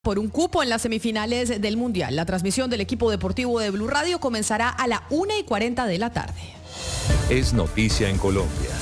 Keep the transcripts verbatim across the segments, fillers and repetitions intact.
Por un cupo en las semifinales del Mundial. La transmisión del equipo deportivo de Blue Radio comenzará a la una y cuarenta de la tarde. Es noticia en Colombia.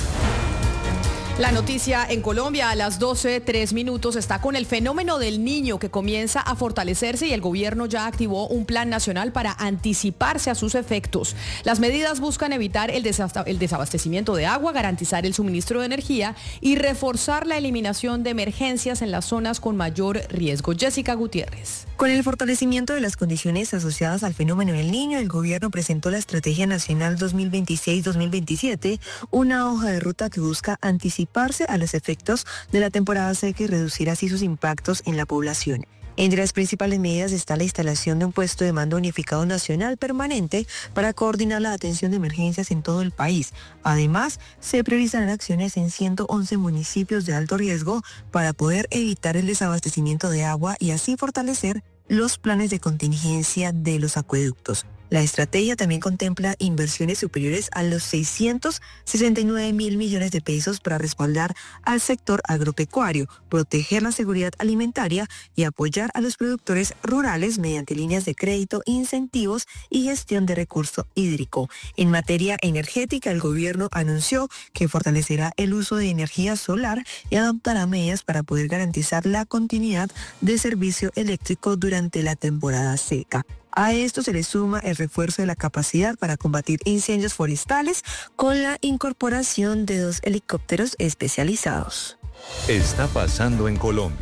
La noticia en Colombia a las doce, tres minutos está con el fenómeno del niño que comienza a fortalecerse y el gobierno ya activó un plan nacional para anticiparse a sus efectos. Las medidas buscan evitar el, el desabastecimiento de agua, garantizar el suministro de energía y reforzar la eliminación de emergencias en las zonas con mayor riesgo. Jessica Gutiérrez. Con el fortalecimiento de las condiciones asociadas al fenómeno del niño, el gobierno presentó la Estrategia Nacional dos mil veintiséis dos mil veintisiete, una hoja de ruta que busca anticipar a los efectos de la temporada seca y reducir así sus impactos en la población. Entre las principales medidas está la instalación de un puesto de mando unificado nacional permanente para coordinar la atención de emergencias en todo el país. Además, se priorizarán acciones en ciento once municipios de alto riesgo para poder evitar el desabastecimiento de agua y así fortalecer los planes de contingencia de los acueductos. La estrategia también contempla inversiones superiores a los seiscientos sesenta y nueve mil millones de pesos para respaldar al sector agropecuario, proteger la seguridad alimentaria y apoyar a los productores rurales mediante líneas de crédito, incentivos y gestión de recurso hídrico. En materia energética, el gobierno anunció que fortalecerá el uso de energía solar y adoptará medidas para poder garantizar la continuidad de servicio eléctrico durante la temporada seca. A esto se le suma el refuerzo de la capacidad para combatir incendios forestales con la incorporación de dos helicópteros especializados. Está pasando en Colombia.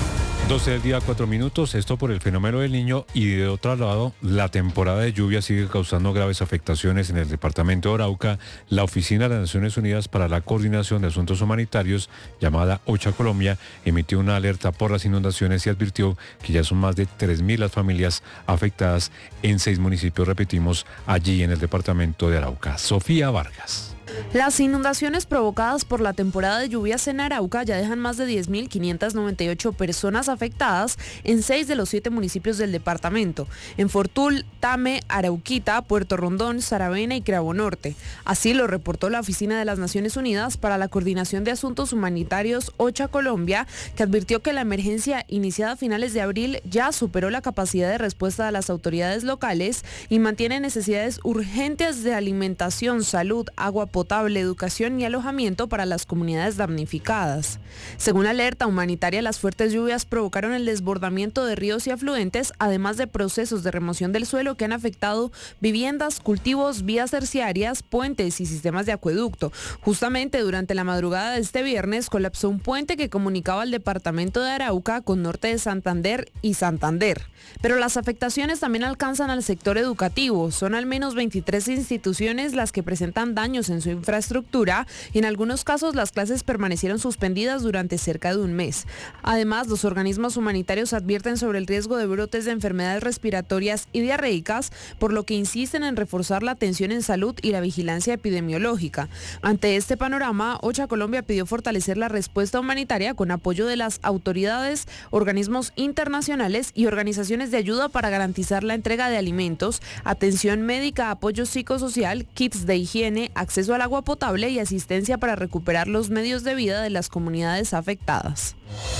doce del día, cuatro minutos, esto por el fenómeno del niño y de otro lado, la temporada de lluvia sigue causando graves afectaciones en el departamento de Arauca. La Oficina de las Naciones Unidas para la Coordinación de Asuntos Humanitarios, llamada OCHA Colombia, emitió una alerta por las inundaciones y advirtió que ya son más de tres mil las familias afectadas en seis municipios, repetimos, allí en el departamento de Arauca. Sofía Vargas. Las inundaciones provocadas por la temporada de lluvias en Arauca ya dejan más de diez mil quinientas noventa y ocho personas afectadas en seis de los siete municipios del departamento, en Fortul, Tame, Arauquita, Puerto Rondón, Saravena y Cravo Norte. Así lo reportó la Oficina de las Naciones Unidas para la Coordinación de Asuntos Humanitarios OCHA Colombia, que advirtió que la emergencia iniciada a finales de abril ya superó la capacidad de respuesta de las autoridades locales y mantiene necesidades urgentes de alimentación, salud, agua potable, potable, educación y alojamiento para las comunidades damnificadas. Según la alerta humanitaria, las fuertes lluvias provocaron el desbordamiento de ríos y afluentes, además de procesos de remoción del suelo que han afectado viviendas, cultivos, vías terciarias, puentes y sistemas de acueducto. Justamente durante la madrugada de este viernes colapsó un puente que comunicaba al departamento de Arauca con norte de Santander y Santander. Pero las afectaciones también alcanzan al sector educativo. Son al menos veintitrés instituciones las que presentan daños en su infraestructura y en algunos casos las clases permanecieron suspendidas durante cerca de un mes. Además, los organismos humanitarios advierten sobre el riesgo de brotes de enfermedades respiratorias y diarreicas, por lo que insisten en reforzar la atención en salud y la vigilancia epidemiológica. Ante este panorama, OCHA Colombia pidió fortalecer la respuesta humanitaria con apoyo de las autoridades, organismos internacionales y organizaciones de ayuda para garantizar la entrega de alimentos, atención médica, apoyo psicosocial, kits de higiene, acceso al agua potable y asistencia para recuperar los medios de vida de las comunidades afectadas.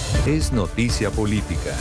Es noticia política.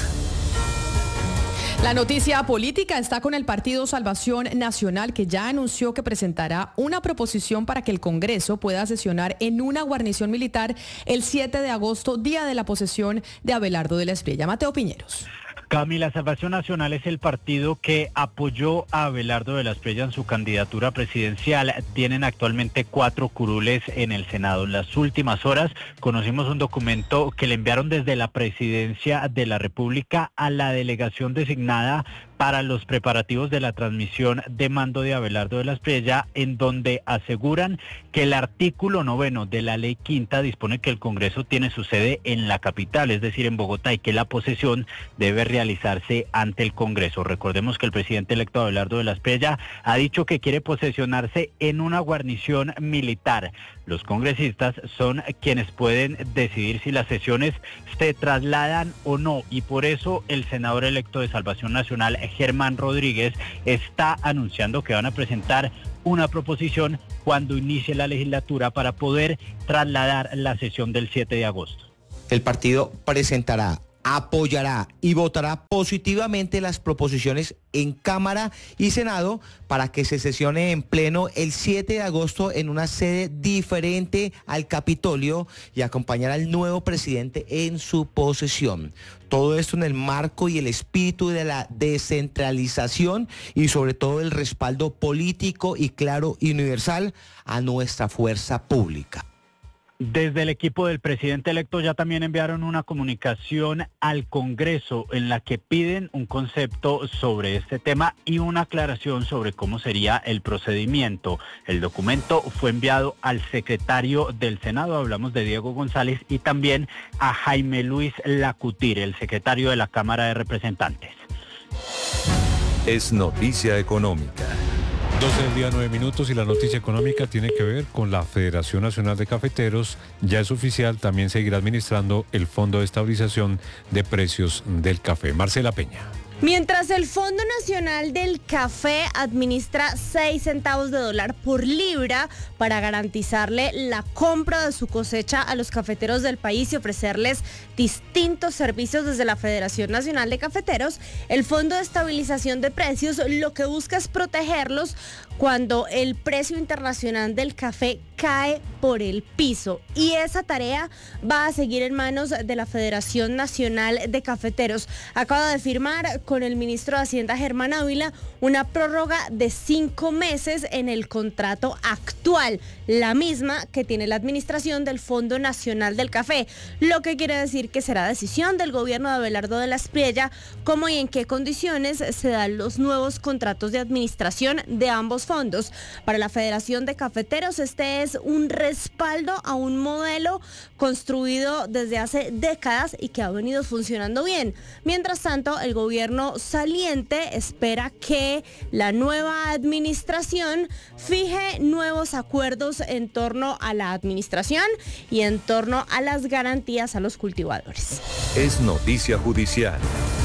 La noticia política está con el Partido Salvación Nacional, que ya anunció que presentará una proposición para que el Congreso pueda sesionar en una guarnición militar el siete de agosto, día de la posesión de Abelardo de la Espriella. Mateo Piñeros. Camila, Salvación Nacional es el partido que apoyó a Abelardo de la Espriella en su candidatura presidencial. Tienen actualmente cuatro curules en el Senado. En las últimas horas conocimos un documento que le enviaron desde la Presidencia de la República a la delegación designada para los preparativos de la transmisión de mando de Abelardo de la Espriella, en donde aseguran que el artículo noveno de la ley quinta dispone que el Congreso tiene su sede en la capital, es decir, en Bogotá, y que la posesión debe realizarse ante el Congreso. Recordemos que el presidente electo Abelardo de la Espriella ha dicho que quiere posesionarse en una guarnición militar. Los congresistas son quienes pueden decidir si las sesiones se trasladan o no, y por eso el senador electo de Salvación Nacional, Germán Rodríguez, está anunciando que van a presentar una proposición cuando inicie la legislatura para poder trasladar la sesión del siete de agosto. El partido presentará apoyará y votará positivamente las proposiciones en Cámara y Senado para que se sesione en pleno el siete de agosto en una sede diferente al Capitolio y acompañar al nuevo presidente en su posesión. Todo esto en el marco y el espíritu de la descentralización y sobre todo el respaldo político y claro y universal a nuestra fuerza pública. Desde el equipo del presidente electo ya también enviaron una comunicación al Congreso en la que piden un concepto sobre este tema y una aclaración sobre cómo sería el procedimiento. El documento fue enviado al secretario del Senado, hablamos de Diego González, y también a Jaime Luis Lacutir, el secretario de la Cámara de Representantes. Es noticia económica. doce del día, nueve minutos, y la noticia económica tiene que ver con la Federación Nacional de Cafeteros. Ya es oficial, también seguirá administrando el Fondo de Estabilización de Precios del Café. Marcela Peña. Mientras el Fondo Nacional del Café administra seis centavos de dólar por libra para garantizarle la compra de su cosecha a los cafeteros del país y ofrecerles distintos servicios desde la Federación Nacional de Cafeteros, el Fondo de Estabilización de Precios lo que busca es protegerlos cuando el precio internacional del café cae por el piso. Y esa tarea va a seguir en manos de la Federación Nacional de Cafeteros. Acaba de firmar con el ministro de Hacienda, Germán Ávila, una prórroga de cinco meses en el contrato actual, la misma que tiene la administración del Fondo Nacional del Café, lo que quiere decir que será decisión del gobierno de Abelardo de la Espriella cómo y en qué condiciones se dan los nuevos contratos de administración de ambos fondos. Para la Federación de Cafeteros, este es un respaldo a un modelo construido desde hace décadas y que ha venido funcionando bien. Mientras tanto, el gobierno saliente espera que la nueva administración fije nuevos acuerdos en torno a la administración y en torno a las garantías a los cultivadores. Es noticia judicial.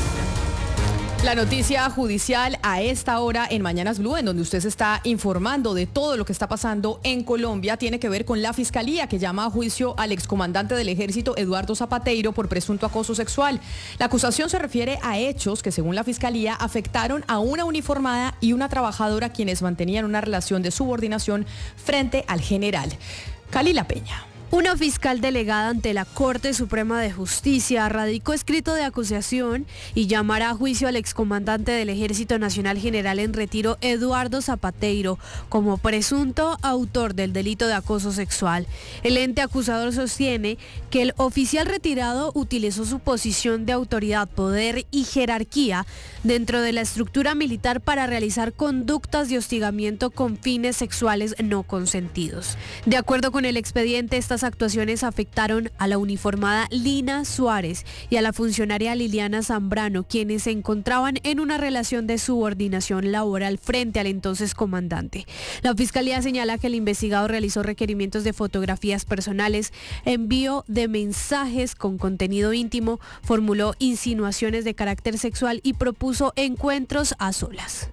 La noticia judicial a esta hora en Mañanas Blue, en donde usted se está informando de todo lo que está pasando en Colombia, tiene que ver con la Fiscalía, que llama a juicio al excomandante del Ejército, Eduardo Zapateiro, por presunto acoso sexual. La acusación se refiere a hechos que, según la Fiscalía, afectaron a una uniformada y una trabajadora quienes mantenían una relación de subordinación frente al general. Kalila Peña. Una fiscal delegada ante la Corte Suprema de Justicia radicó escrito de acusación y llamará a juicio al excomandante del Ejército Nacional General en Retiro, Eduardo Zapateiro, como presunto autor del delito de acoso sexual. El ente acusador sostiene que el oficial retirado utilizó su posición de autoridad, poder y jerarquía dentro de la estructura militar para realizar conductas de hostigamiento con fines sexuales no consentidos. De acuerdo con el expediente, estas actuaciones afectaron a la uniformada Lina Suárez y a la funcionaria Liliana Zambrano, quienes se encontraban en una relación de subordinación laboral frente al entonces comandante. La Fiscalía señala que el investigado realizó requerimientos de fotografías personales, envío de mensajes con contenido íntimo, formuló insinuaciones de carácter sexual y propuso encuentros a solas.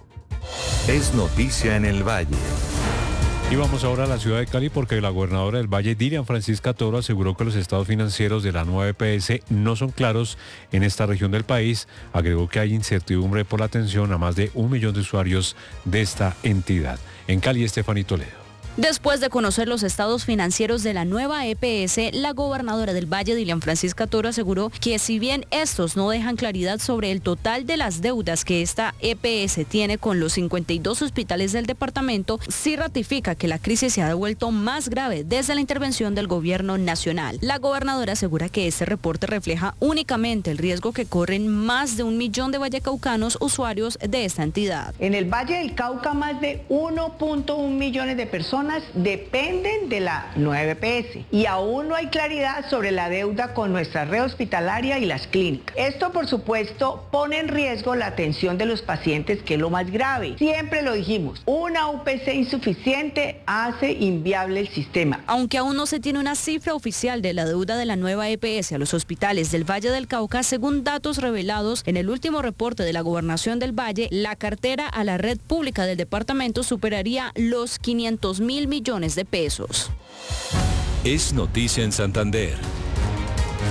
Es noticia en el Valle. Y vamos ahora a la ciudad de Cali porque la gobernadora del Valle, Dilian Francisca Toro, aseguró que los estados financieros de la nueva E P S no son claros en esta región del país. Agregó que hay incertidumbre por la atención a más de un millón de usuarios de esta entidad. En Cali, Estefanía Toledo. Después de conocer los estados financieros de la nueva E P S, la gobernadora del Valle, Dilian Francisca Toro, aseguró que si bien estos no dejan claridad sobre el total de las deudas que esta E P S tiene con los cincuenta y dos hospitales del departamento, sí ratifica que la crisis se ha vuelto más grave desde la intervención del gobierno nacional. La gobernadora asegura que este reporte refleja únicamente el riesgo que corren más de un millón de vallecaucanos usuarios de esta entidad. En el Valle del Cauca, más de uno punto uno millones de personas dependen de la nueva E P S y aún no hay claridad sobre la deuda con nuestra red hospitalaria y las clínicas. Esto, por supuesto, pone en riesgo la atención de los pacientes, que es lo más grave. Siempre lo dijimos, una U P C insuficiente hace inviable el sistema. Aunque aún no se tiene una cifra oficial de la deuda de la nueva E P S a los hospitales del Valle del Cauca, según datos revelados en el último reporte de la Gobernación del Valle, la cartera a la red pública del departamento superaría los quinientos mil millones de pesos. Es noticia en Santander.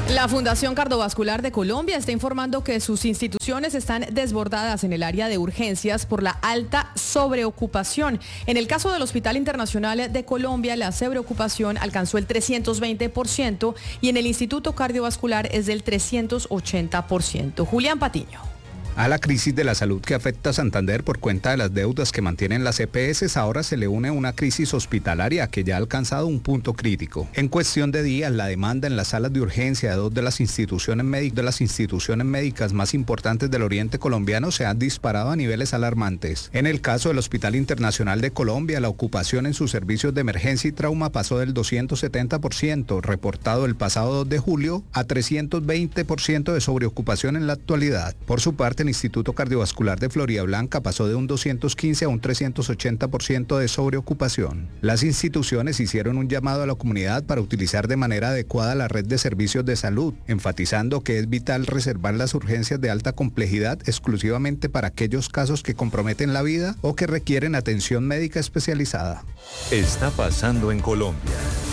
La Fundación Cardiovascular de Colombia está informando que sus instituciones están desbordadas en el área de urgencias por la alta sobreocupación. En el caso del Hospital Internacional de Colombia, la sobreocupación alcanzó el trescientos veinte por ciento y en el Instituto Cardiovascular es del trescientos ochenta por ciento. Julián Patiño. A la crisis de la salud que afecta a Santander por cuenta de las deudas que mantienen las E P S, ahora se le une una crisis hospitalaria que ya ha alcanzado un punto crítico. En cuestión de días, la demanda en las salas de urgencia de dos de las instituciones médicas, de las instituciones médicas más importantes del oriente colombiano se ha disparado a niveles alarmantes. En el caso del Hospital Internacional de Colombia, la ocupación en sus servicios de emergencia y trauma pasó del doscientos setenta por ciento, reportado el pasado dos de julio, a trescientos veinte por ciento de sobreocupación en la actualidad. Por su parte, el Instituto Cardiovascular de Floridablanca pasó de un doscientos quince a un trescientos ochenta por ciento de sobreocupación. Las instituciones hicieron un llamado a la comunidad para utilizar de manera adecuada la red de servicios de salud, enfatizando que es vital reservar las urgencias de alta complejidad exclusivamente para aquellos casos que comprometen la vida o que requieren atención médica especializada. Está pasando en Colombia.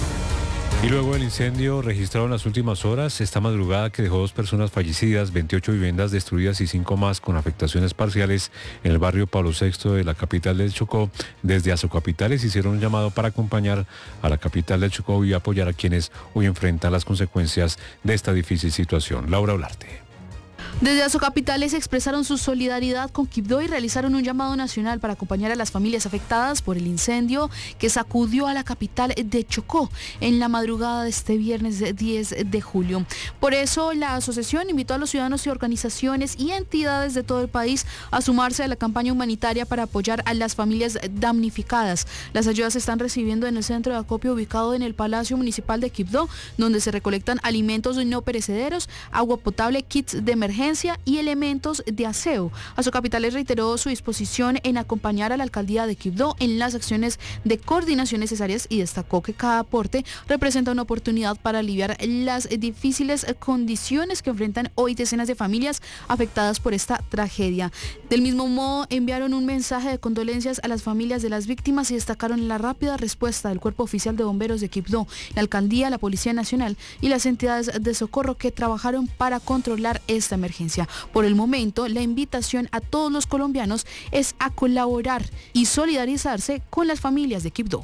Y luego del incendio registrado en las últimas horas, esta madrugada que dejó dos personas fallecidas, veintiocho viviendas destruidas y cinco más con afectaciones parciales en el barrio Pablo sexto de la capital del Chocó, desde Azocapitales hicieron un llamado para acompañar a la capital del Chocó y apoyar a quienes hoy enfrentan las consecuencias de esta difícil situación. Laura Olarte. Desde Azocapitales expresaron su solidaridad con Quibdó y realizaron un llamado nacional para acompañar a las familias afectadas por el incendio que sacudió a la capital de Chocó en la madrugada de este viernes diez de julio. Por eso la asociación invitó a los ciudadanos y organizaciones y entidades de todo el país a sumarse a la campaña humanitaria para apoyar a las familias damnificadas. Las ayudas se están recibiendo en el centro de acopio ubicado en el Palacio Municipal de Quibdó, donde se recolectan alimentos no perecederos, agua potable, kits de emergencia y elementos de aseo. Azocapitales reiteró su disposición en acompañar a la alcaldía de Quibdó en las acciones de coordinación necesarias y destacó que cada aporte representa una oportunidad para aliviar las difíciles condiciones que enfrentan hoy decenas de familias afectadas por esta tragedia. Del mismo modo, enviaron un mensaje de condolencias a las familias de las víctimas y destacaron la rápida respuesta del Cuerpo Oficial de Bomberos de Quibdó, la alcaldía, la Policía Nacional y las entidades de socorro que trabajaron para controlar esta emergencia. Por el momento, la invitación a todos los colombianos es a colaborar y solidarizarse con las familias de Quibdó.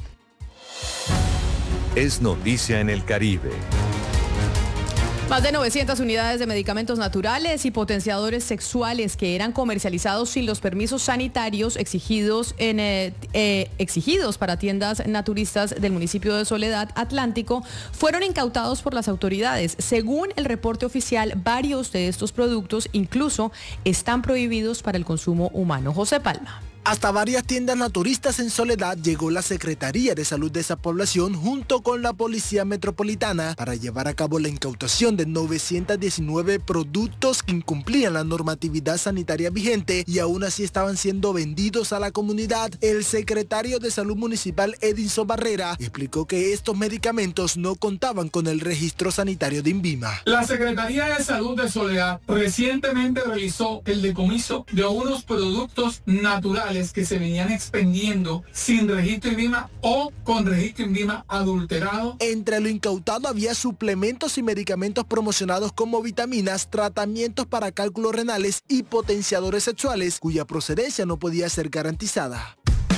Es noticia en el Caribe. Más de novecientas unidades de medicamentos naturales y potenciadores sexuales que eran comercializados sin los permisos sanitarios exigidos, en, eh, eh, exigidos para tiendas naturistas del municipio de Soledad Atlántico fueron incautados por las autoridades. Según el reporte oficial, varios de estos productos incluso están prohibidos para el consumo humano. José Palma. Hasta varias tiendas naturistas en Soledad llegó la Secretaría de Salud de esa población junto con la Policía Metropolitana para llevar a cabo la incautación de novecientos diecinueve productos que incumplían la normatividad sanitaria vigente y aún así estaban siendo vendidos a la comunidad. El secretario de Salud Municipal, Edinson Barrera, explicó que estos medicamentos no contaban con el registro sanitario de INVIMA. La Secretaría de Salud de Soledad recientemente realizó el decomiso de unos productos naturales que se venían expendiendo sin registro INVIMA o con registro INVIMA adulterado. Entre lo incautado había suplementos y medicamentos promocionados como vitaminas, tratamientos para cálculos renales y potenciadores sexuales, cuya procedencia no podía ser garantizada.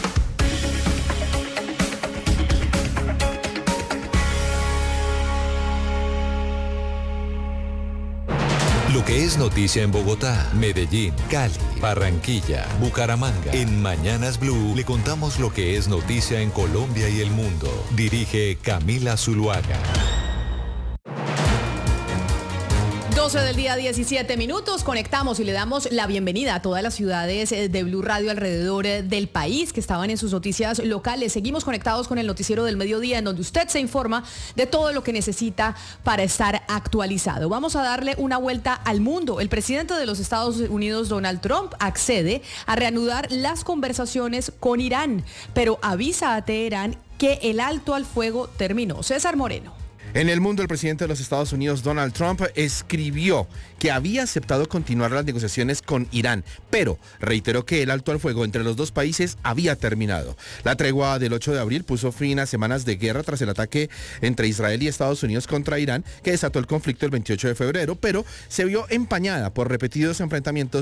Lo que es noticia en Bogotá, Medellín, Cali, Barranquilla, Bucaramanga. En Mañanas Blue le contamos lo que es noticia en Colombia y el mundo. Dirige Camila Zuluaga. doce del día, diecisiete minutos. Conectamos y le damos la bienvenida a todas las ciudades de Blue Radio alrededor del país que estaban en sus noticias locales. Seguimos conectados con el noticiero del mediodía en donde usted se informa de todo lo que necesita para estar actualizado. Vamos a darle una vuelta al mundo. El presidente de los Estados Unidos, Donald Trump, accede a reanudar las conversaciones con Irán, pero avisa a Teherán que el alto al fuego terminó. César Moreno. En el mundo, el presidente de los Estados Unidos, Donald Trump, escribió que había aceptado continuar las negociaciones con Irán, pero reiteró que el alto al fuego entre los dos países había terminado. La tregua del ocho de abril puso fin a semanas de guerra tras el ataque entre Israel y Estados Unidos contra Irán, que desató el conflicto el veintiocho de febrero, pero se vio empañada por repetidos enfrentamientos